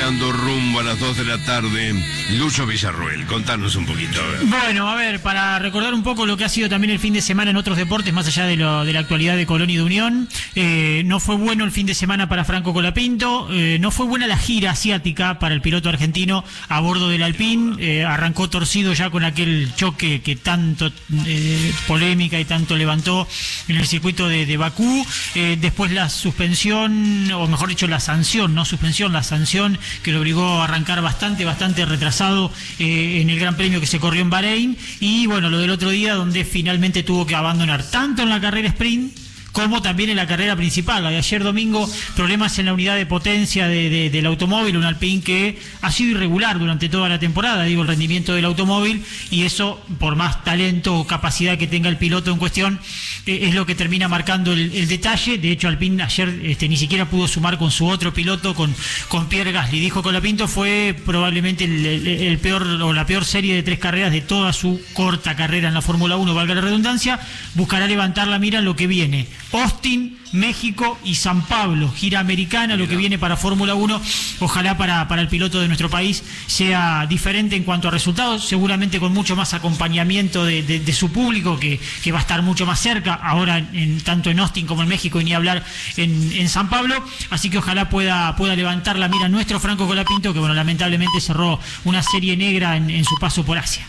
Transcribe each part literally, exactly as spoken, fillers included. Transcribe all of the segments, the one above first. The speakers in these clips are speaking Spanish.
caminando rumbo a las dos de la tarde. Lucho Villarruel, contanos un poquito. Bueno, a ver, para recordar un poco lo que ha sido también el fin de semana en otros deportes, más allá de, lo, de la actualidad de Colón y de Unión, eh, no fue bueno el fin de semana para Franco Colapinto, eh, no fue buena la gira asiática para el piloto argentino a bordo del Alpine, eh, arrancó torcido ya con aquel choque que tanto eh, polémica y tanto levantó en el circuito de, de Bakú, eh, después la suspensión, o mejor dicho la sanción, no suspensión, la sanción que lo obligó a arrancar bastante, bastante retrasado eh, en el Gran Premio que se corrió en Bahrein, y bueno, lo del otro día donde finalmente tuvo que abandonar tanto en la carrera sprint como también en la carrera principal. De ayer domingo, problemas en la unidad de potencia de, de, del automóvil, un Alpine que ha sido irregular durante toda la temporada, digo, el rendimiento del automóvil, y eso, por más talento o capacidad que tenga el piloto en cuestión, eh, es lo que termina marcando el, el detalle. De hecho, Alpine ayer este, ni siquiera pudo sumar con su otro piloto, con, con Pierre Gasly. Dijo Colapinto, fue probablemente el, el, el peor o la peor serie de tres carreras de toda su corta carrera en la Fórmula uno, valga la redundancia. Buscará levantar la mira en lo que viene. Austin, México y San Pablo, gira americana, lo que viene para Fórmula uno. Ojalá para, para el piloto de nuestro país sea diferente en cuanto a resultados, seguramente con mucho más acompañamiento de, de, de su público, que, que va a estar mucho más cerca, ahora en, tanto en Austin como en México, y ni hablar en, en San Pablo. Así que ojalá pueda, pueda levantar la mira nuestro Franco Colapinto, que bueno, lamentablemente cerró una serie negra en, en su paso por Asia.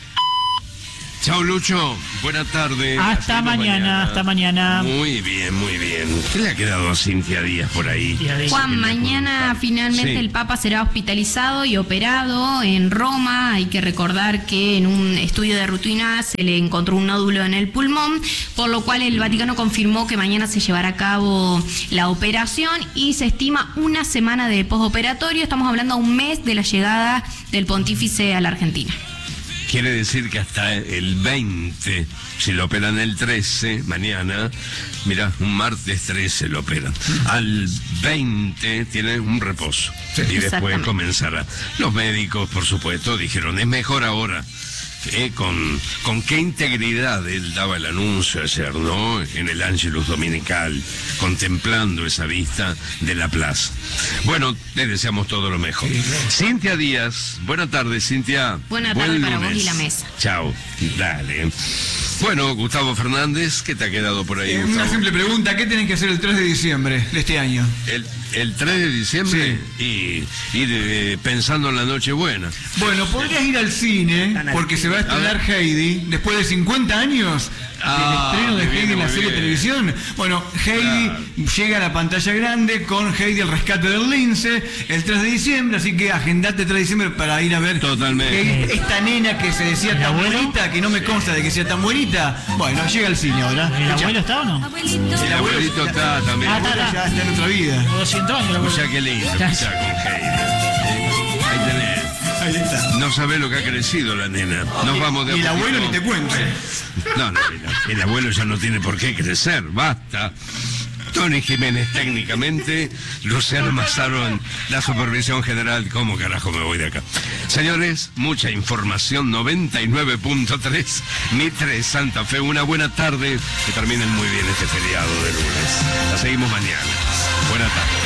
Chao, Lucho, buena tarde. Hasta mañana, mañana, hasta mañana. Muy bien, muy bien. ¿Qué le ha quedado a Cintia Díaz por ahí? Juan, mañana finalmente sí. El Papa será hospitalizado y operado en Roma. Hay que recordar que en un estudio de rutina se le encontró un nódulo en el pulmón, por lo cual el Vaticano confirmó que mañana se llevará a cabo la operación y se estima una semana de postoperatorio. Estamos hablando a un mes de la llegada del pontífice a la Argentina. Quiere decir que hasta el veinte, si lo operan el trece, mañana, mira, un martes trece lo operan. Al veinte tiene un reposo. Sí. Y después comenzará. Los médicos, por supuesto, dijeron, es mejor ahora. Eh, con, con qué integridad él daba el anuncio ayer, ¿no? En el Ángelus Dominical, contemplando esa vista de la plaza. Bueno, le deseamos todo lo mejor. Sí, claro. Cintia Díaz, buena tarde, Cintia. Buena tarde para vos y la mesa. Chao, dale. Bueno, Gustavo Fernández, ¿qué te ha quedado por ahí, eh, Gustavo? Una simple pregunta, ¿qué tienen que hacer el tres de diciembre de este año? El, el tres de diciembre, sí. y ir eh, pensando en la Nochebuena. Bueno, podrías ir al cine, porque se va a estrenar a Heidi, después de cincuenta años ah, del estreno de Heidi en la serie bien. de televisión. Bueno, Heidi claro. llega a la pantalla grande con Heidi el rescate del lince, el tres de diciembre, así que agendate el tres de diciembre para ir a ver Totalmente. Heidi, esta nena que se decía tan bonita, que no me consta de que sea tan bonita. Bueno, llega al cine ahora. ¿El abuelo está o no? El abuelito está también. El abuelo ya está en otra vida. doscientos años. O sea, qué lindo que está con Heidi. Ahí tenés. Ahí está. No sabés lo que ha crecido la nena. Nos vamos de Y el a abuelo ni te cuento. No, no, el, el abuelo ya no tiene por qué crecer. Basta. Tony Jiménez técnicamente, Luciano Mazzaro en la supervisión general. ¿Cómo carajo me voy de acá? Señores, mucha información. Noventa y nueve punto tres, Mitre, Santa Fe. Una buena tarde. Que terminen muy bien este feriado de lunes. La seguimos mañana. Buena tarde.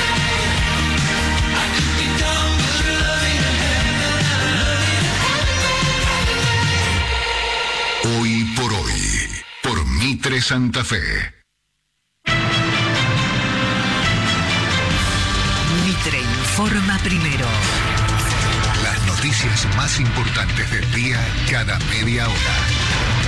Hoy por hoy, por Mitre Santa Fe. Mitre informa primero. Las noticias más importantes del día cada media hora.